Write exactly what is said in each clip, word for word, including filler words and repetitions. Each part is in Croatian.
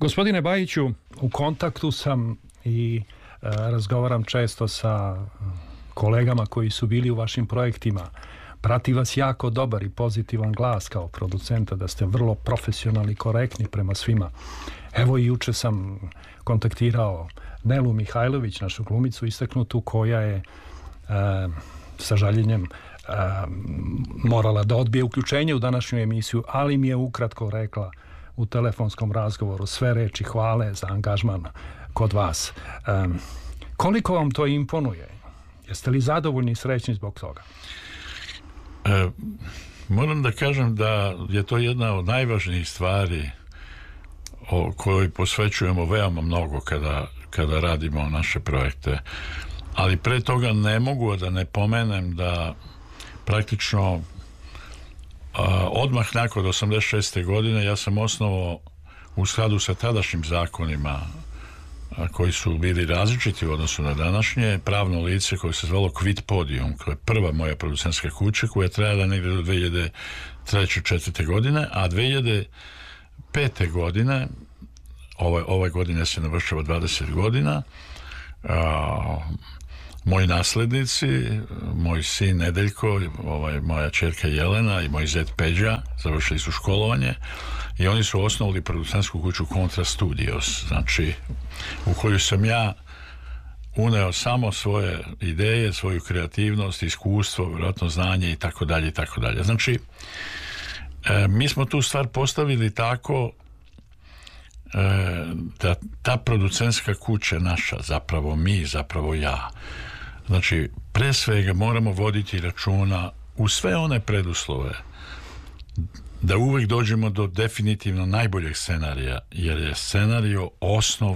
Gospodine Bajiću, u kontaktu sam i e, razgovaram često sa kolegama koji su bili u vašim projektima. Prati vas jako dobar i pozitivan glas kao producenta, da ste vrlo profesionalni i korektni prema svima. Evo i juče sam kontaktirao Nelu Mihajlović, našu glumicu istaknutu, koja je e, sa žaljenjem e, morala da odbije uključenje u današnju emisiju, ali mi je ukratko rekla u telefonskom razgovoru sve reči hvale za angažman kod vas. E, koliko vam to imponuje? Jeste li zadovoljni i srećni zbog toga? E, moram da kažem da je to jedna od najvažnijih stvari o kojoj posvećujemo veoma mnogo kada, kada radimo naše projekte. Ali pre toga ne mogu da ne pomenem da praktično a, odmah nakon osamdeset šeste godine ja sam osnovao u skladu sa tadašnjim zakonima a, koji su bili različiti u odnosu na današnje, pravno lice koje se zvalo Quid Podium, koja je prva moja producentska kuća koja je trajala negdje do dve hiljade treće četvrte godine, a dve hiljade pete godine, ove, ove godine se navršava dvadeset godina, a, moji naslednici, moj sin Nedeljko, ovaj, moja ćerka Jelena i moj zet Peđa završili su školovanje i oni su osnovali producentsku kuću Kontra Studios, znači u koju sam ja uneo samo svoje ideje, svoju kreativnost, iskustvo, vjerojatno znanje i tako dalje i tako dalje. Znači e, mi smo tu stvar postavili tako e, da ta producentska kuća naša, zapravo mi, zapravo ja, znači pre svega moramo voditi računa u sve one preduslove da uvek dođemo do definitivno najboljeg scenarija, jer je scenario osnov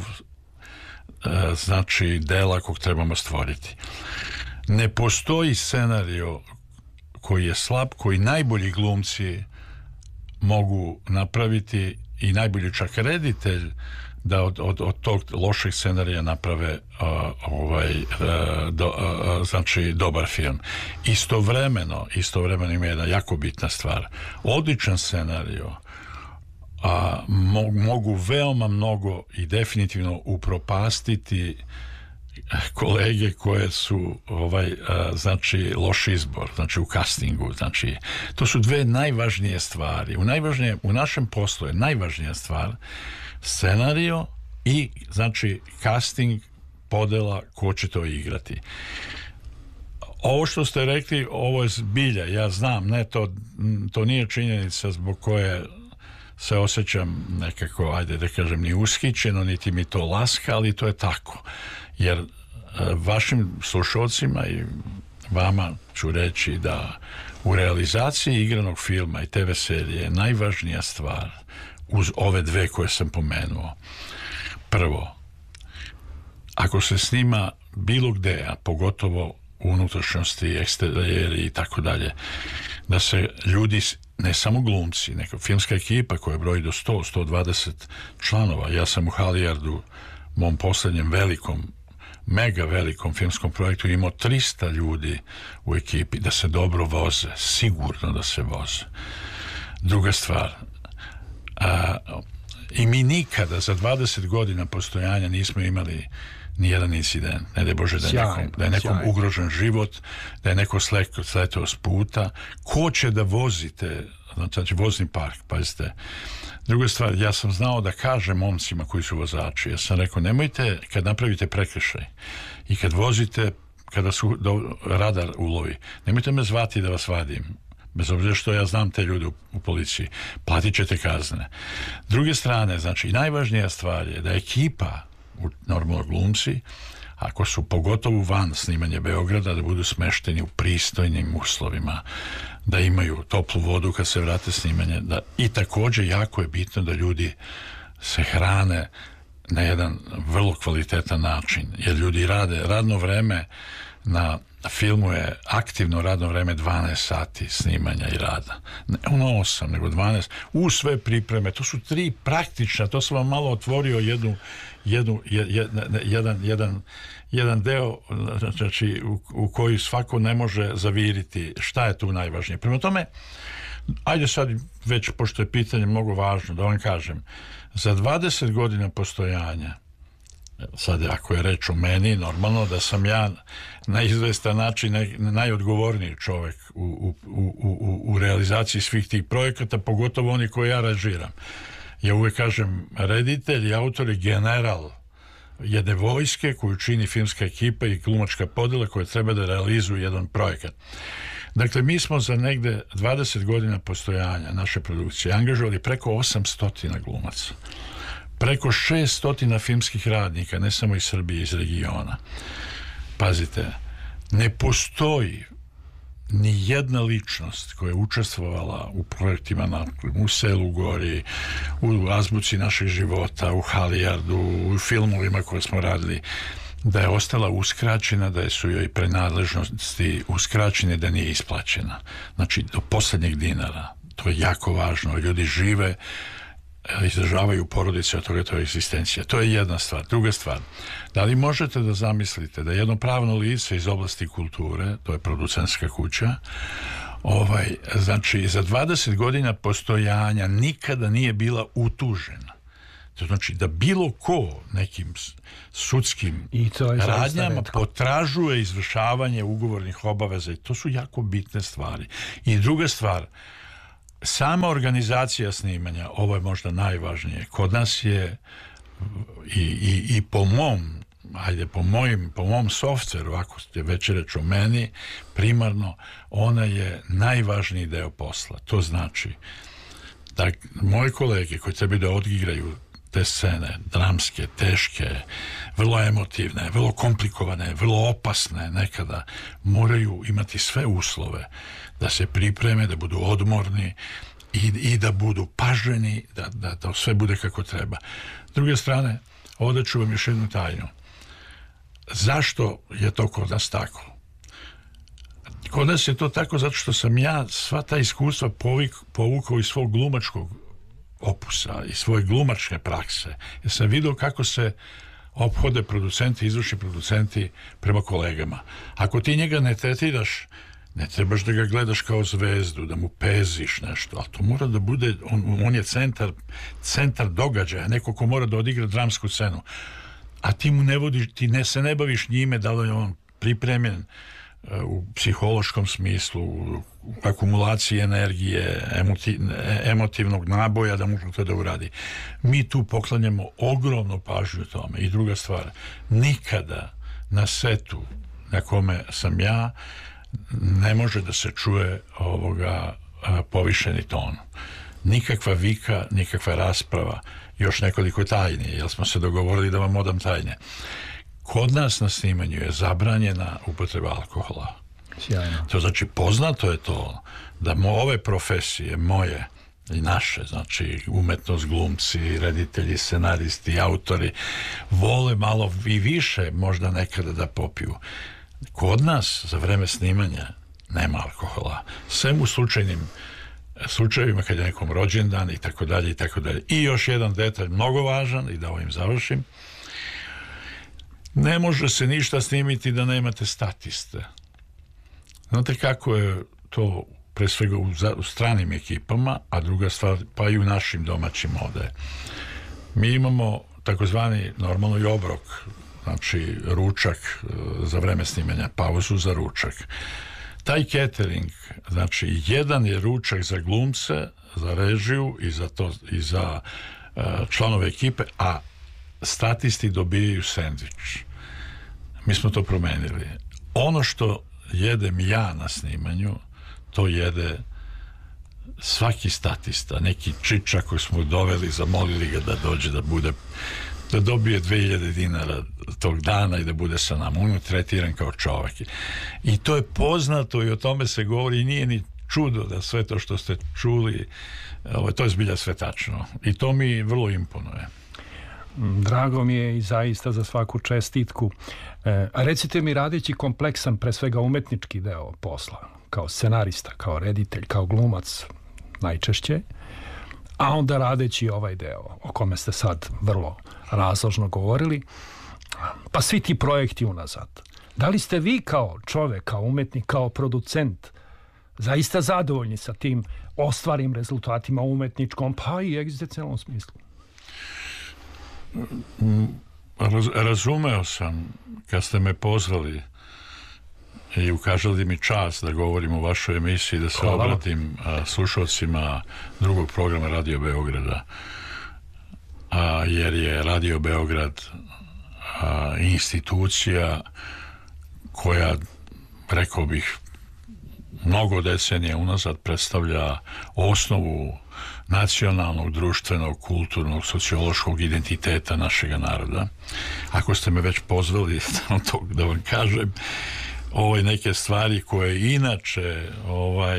e, znači dela kog trebamo stvoriti. Ne postoji scenario koji je slab, koji najbolji glumci mogu napraviti i najbolji čak reditelj da od, od, od tog lošeg scenarija naprave uh, ovaj, uh, do, uh, znači dobar film. Istovremeno, istovremeno ima jedna jako bitna stvar. Odličan scenario a, mo, mogu veoma mnogo i definitivno upropastiti kolege koje su ovaj, a, znači loš izbor, znači u castingu, znači to su dve najvažnije stvari. U, najvažnije, u našem poslu je najvažnija stvar scenario i znači casting, podela ko će to igrati. Ovo što ste rekli, ovo je zbilja, ja znam, ne, to, to nije činjenica zbog koje se osjećam nekako, ajde da kažem, ni ushićeno, niti mi to laska, ali to je tako. Jer vašim slušalcima i vama ću reći da u realizaciji igranog filma i te ve serije je najvažnija stvar uz ove dve koje sam pomenuo. Prvo, ako se snima bilo gde, a pogotovo unutrašnjosti, eksterijeri i tako dalje, da se ljudi, ne samo glumci, nego filmska ekipa koja broji do sto do sto dvadeset članova. Ja sam u Halijardu, mom posljednjem velikom, mega velikom filmskom projektu, imao trista ljudi u ekipi, da se dobro voze, sigurno da se voze. Druga stvar, a, i mi nikada za dvadeset godina postojanja nismo imali ni jedan incident, ne da je Bože da je nekom, da je nekom ugrožen život, da je neko sleteo s puta. Ko će da vozite, znači vozni park, pazite. Druga stvar, ja sam znao da kažem momcima koji su vozači, ja sam rekao, nemojte kad napravite prekršaj i kad vozite, kada su do, radar ulovi, nemojte me zvati da vas vadim, bez obzira što ja znam te ljude u, u policiji, platit ćete kazne. Druge strane, znači, najvažnija stvar je da ekipa, normalno glumci, ako su pogotovo van snimanja Beograda, da budu smešteni u pristojnim uslovima, da imaju toplu vodu kad se vrate snimanje, da, i također jako je bitno da ljudi se hrane na jedan vrlo kvalitetan način, jer ljudi rade radno vreme na filmu je aktivno radno vreme dvanaest sati snimanja i rada. Ne ono osam, nego dvanaest. U sve pripreme, to su tri praktična, to sam vam malo otvorio jednu, jednu, jed, jedan, jedan, jedan deo, znači, u, u koji svako ne može zaviriti šta je tu najvažnije. Prema tome, Ajde sad, već pošto je pitanje mnogo važno, da vam kažem, za dvadeset godina postojanja, sad ako je reč o meni, normalno da sam ja na izvestan način najodgovorniji čovjek u, u, u, u realizaciji svih tih projekata, pogotovo oni koje ja režiram. Ja uvijek kažem, reditelj i autor je general jedne vojske koju čini filmska ekipa i glumačka podjela koja treba da realizuje jedan projekat. Dakle, mi smo za negde dvadeset godina postojanja naše produkcije angažovali preko osamsto glumaca, preko šeststo filmskih radnika, ne samo iz Srbije, iz regiona. Pazite, ne postoji ni jedna ličnost koja je učestvovala u projektima na, u Selu Gori, u Azbuci našeg života, u Halijardu, u filmovima koje smo radili, da je ostala uskraćena, da su joj prenadležnosti uskraćene, da nije isplaćena. Znači, do posljednjeg dinara. To je jako važno. Ljudi žive, izdržavaju porodice, od toga to je egzistencija. To je jedna stvar. Druga stvar, da li možete da zamislite da jedno pravno lice iz oblasti kulture, to je producentska kuća, ovaj, znači, za dvadeset godina postojanja nikada nije bila utužena. To znači da bilo ko nekim sudskim radnjama potražuje izvršavanje ugovornih obaveza i to su jako bitne stvari. I druga stvar, sama organizacija snimanja, ovo je možda najvažnije, kod nas je i, i, i po mom, ajde, po mojim, po mom softveru, ako ste već reći o meni, primarno, ona je najvažniji deo posla. To znači da moji kolege koji trebaju da odigraju te scene, dramske, teške, vrlo emotivne, vrlo komplikovane, vrlo opasne nekada, moraju imati sve uslove da se pripreme, da budu odmorni i, i da budu paženi, da, da, da sve bude kako treba. S druge strane, ovdje ću vam još jednu tajnu. Zašto je to kod nas tako? Kod nas je to tako zato što sam ja sva ta iskustva povik, povukao iz svog glumačkog opusa i svoje glumačke prakse. Ja sam vidio kako se ophode producenti, izvršni producenti prema kolegama. Ako ti njega ne tretiraš, ne trebaš da ga gledaš kao zvezdu, da mu peziš nešto, ali to mora da bude, on, on je centar, centar događaja, neko ko mora da odigra dramsku scenu. A ti mu ne vodiš, ti ne se ne baviš njime, da li je on pripremljen u psihološkom smislu, u akumulaciji energije, emoti, emotivnog naboja da može to da uradi. Mi tu poklanjamo ogromnu pažnju tome. I druga stvar, nikada na setu na kome sam ja ne može da se čuje ovoga povišeni ton. Nikakva vika, nikakva rasprava, još nekoliko tajni, jer smo se dogovorili da vam odam tajne. Kod nas na snimanju je zabranjena upotreba alkohola. Sjajno. To znači, poznato je to da mo, ove profesije moje i naše, znači umetnost, glumci, reditelji, scenaristi, autori, vole malo i više možda nekada da popiju. Kod nas za vreme snimanja nema alkohola. Sem u slučajnim slučajevima kad je nekom rođendan i tako dalje i tako dalje. I još jedan detalj mnogo važan i da ovim završim. Ne može se ništa snimiti da nemate statiste. Znate kako je to pre svega u, za, u stranim ekipama, a druga stvar pa i u našim domaćim ovde. Mi imamo takozvani normalno i obrok, znači ručak za vreme snimanja, pauzu za ručak. Taj catering, znači jedan je ručak za glumce, za režiju i za, to, i za uh, članove ekipe, a statisti dobijaju sendvič. Mi smo to promenili. Ono što jedem ja na snimanju, to jede svaki statista, neki čičak koji smo doveli, zamolili ga da dođe da bude, da dobije dve hiljade dinara tog dana i da bude sa nama. On je tretiran kao čovjek. I to je poznato i o tome se govori i nije ni čudo da sve to što ste čuli, ovo, to je zbilja sve tačno. I to mi vrlo imponuje. Drago mi je i zaista za svaku čestitku. E, a recite mi, radeći kompleksan, pre svega umetnički deo posla, kao scenarista, kao reditelj, kao glumac najčešće, a onda radeći ovaj deo o kome ste sad vrlo razložno govorili, pa svi ti projekti unazad. Da li ste vi kao čovek, kao umetnik, kao producent zaista zadovoljni sa tim ostvarim rezultatima u umetničkom, pa i egzistencijalnom smislu? Raz, razumeo sam kad ste me pozvali i ukažali mi čast da govorim u vašoj emisiji, da se Hvala. obratim a, slušalcima drugog programa Radio Beograda, a, jer je Radio Beograd a, institucija koja, rekao bih, mnogo decenija unazad predstavlja osnovu nacionalnog, društvenog, kulturnog, sociološkog identiteta našega naroda. Ako ste me već pozvali da vam kažem ovaj, neke stvari koje inače ovaj,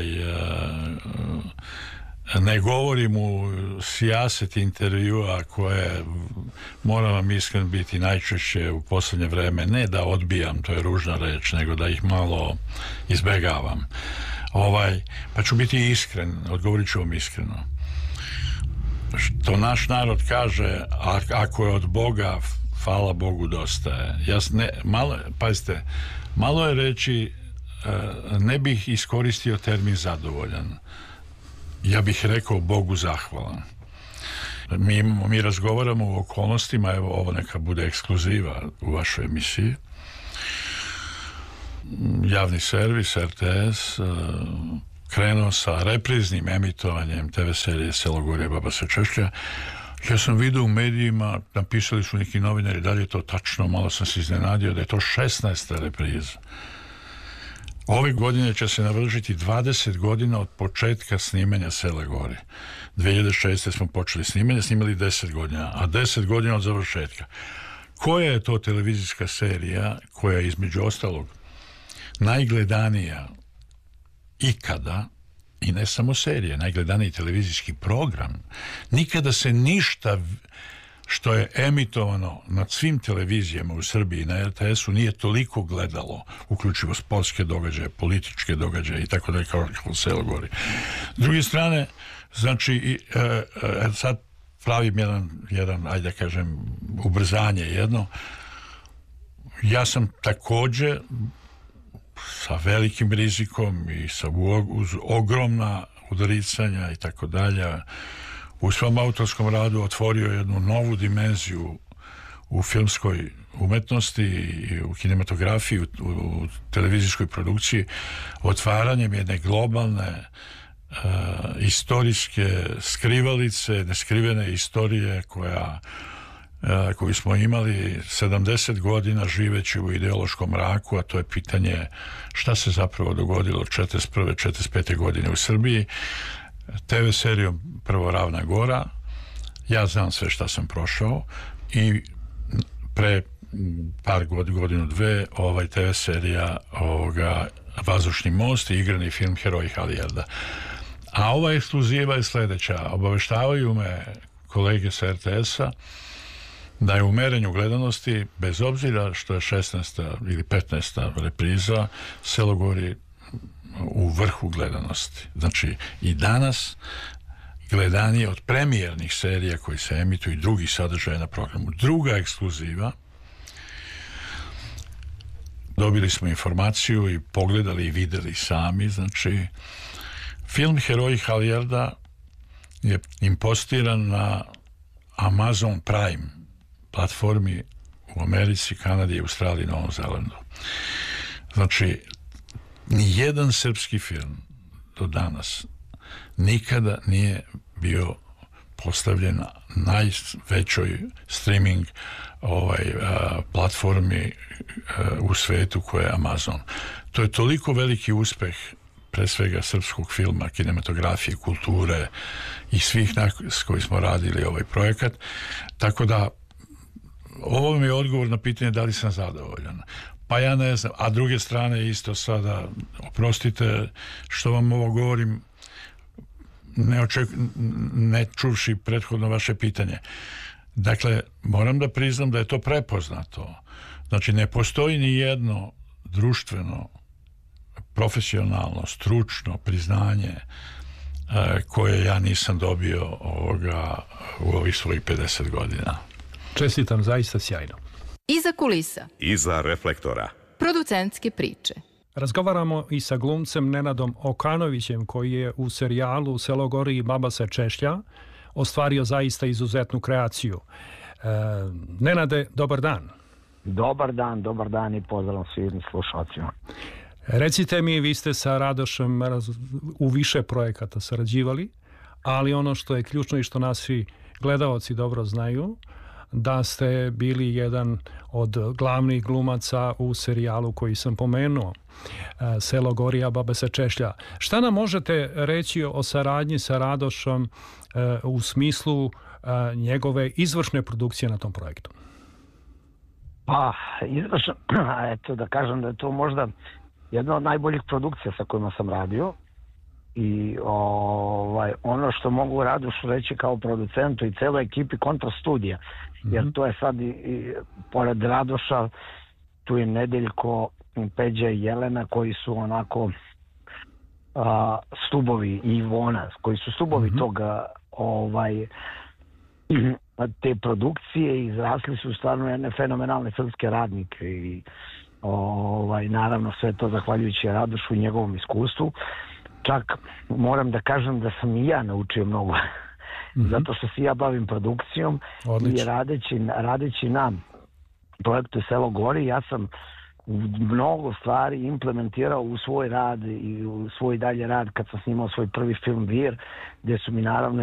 ne govorim u sijaset intervjua koje, moram vam iskren biti, najčešće u posljednje vreme, ne da odbijam, to je ružna reč, nego da ih malo izbegavam. Ovaj, pa ću biti iskren, odgovorit ću vam iskreno. Što naš narod kaže, a, ako je od Boga, hvala Bogu, dosta je. Ja ne, malo, pazite, malo je reći, ne bih iskoristio termin zadovoljan. Ja bih rekao Bogu zahvalan. Mi, mi razgovaramo o okolnostima, evo ovo neka bude ekskluziva u vašoj emisiji. Javni servis, R T S, krenuo sa repriznim emitovanjem te ve serije Selo Gorje, baba se češlja. Ja sam vidio u medijima, napisali su neki novinari, da li je to tačno, malo sam se iznenadio da je to šesnaesta repriza. Ove godine će se navršiti dvadeset godina od početka snimanja Sela Gore. dve hiljade šeste. smo počeli snimanje, snimali deset godina, a deset godina od završetka. Koja je to televizijska serija koja je između ostalog najgledanija ikada, i ne samo serija, najgledaniji televizijski program? Nikada se ništa što je emitovano nad svim televizijama u Srbiji na R T S-u nije toliko gledalo, uključivo sportske događaje, političke događaje i tako da je kao, kao Selo Gori. S druge strane, znači, i, e, e, sad pravim jedan, jedan, ajde da kažem, ubrzanje jedno. Ja sam također sa velikim rizikom i sa uz ogromna udaricanja i tako dalje u svom autorskom radu otvorio jednu novu dimenziju u filmskoj umetnosti i u kinematografiji, u, u televizijskoj produkciji, otvaranjem jedne globalne uh, istorijske skrivalice, neskrivene istorije koja uh, koju smo imali sedamdeset godina živeći u ideološkom mraku, a to je pitanje šta se zapravo dogodilo četrdeset prve četrdeset pete godine u Srbiji. te ve serijom prvo Ravna Gora, ja znam sve šta sam prošao, i pre par god, godinu dve ovaj te ve serija ovoga Vazdušni most i igrani film Heroji Halijarda. A ova ekskluziva je sljedeća. Obaveštavaju me kolege sa R T S-a da je u merenju gledanosti, bez obzira što je šesnaesta ili petnaesta repriza, Selo Gori u vrhu gledanosti. Znači, i danas gledanije od premijernih serija koji se emituju i drugih sadržaja na programu. Druga ekskluziva, dobili smo informaciju i pogledali i videli sami, znači, film Heroji Halijarda je impostiran na Amazon Prime platformi u Americi, Kanadi, Australiji i Novom Zelandu. Znači, nijedan srpski film do danas nikada nije bio postavljen na najvećoj streaming ovaj, a, platformi a, u svetu koja je Amazon. To je toliko veliki uspeh pre svega srpskog filma, kinematografije, kulture i svih nas s koji smo radili ovaj projekat. Tako da ovo mi je odgovor na pitanje da li sam zadovoljan. Pa ja ne znam. A druge strane isto sada, oprostite što vam ovo govorim, ne, oček, ne čuvši prethodno vaše pitanje. Dakle, moram da priznam da je to prepoznato. Znači, ne postoji ni jedno društveno, profesionalno, stručno priznanje e, koje ja nisam dobio ovoga u ovih svojih pedeset godina. Čestitam, zaista sjajno. Iza kulisa. Iza reflektora. Producentske priče. Razgovaramo i sa glumcem Nenadom Okanovićem, koji je u serijalu Selo gori i baba se češlja ostvario zaista izuzetnu kreaciju. E, Nenade, dobar dan. Dobar dan, dobar dan i pozdrav svim slušalcima. Recite mi, vi ste sa Radošem u više projekata sarađivali, ali ono što je ključno i što naši gledaoci dobro znaju, da ste bili jedan od glavnih glumaca u serijalu koji sam pomenuo, Selo gori, a baba se češlja. Šta nam možete reći o saradnji sa Radošom u smislu njegove izvršne produkcije na tom projektu? Pa, izvršno, eto da kažem da je to možda jedna od najboljih produkcija sa kojima sam radio i ovaj, ono što mogu Radošu reći kao producentu i celoj ekipi Kontra studija, jer to je sad i, i pored Radoša tu je Nedeljko, Peđa i Jelena koji su onako a, stubovi i Ivona koji su stubovi mm-hmm. toga ovaj te produkcije i izrasli su stvarno jedne fenomenalne filmske radnike i ovaj, naravno sve to zahvaljujući Radošu i njegovom iskustvu. Čak moram da kažem da sam i ja naučio mnogo mm-hmm. zato što se ja bavim produkcijom. Odlično. I radeći, radeći na projektu Selo gori ja sam mnogo stvari implementirao u svoj rad i u svoj dalje rad kad sam snimao svoj prvi film Vir, gdje su mi naravno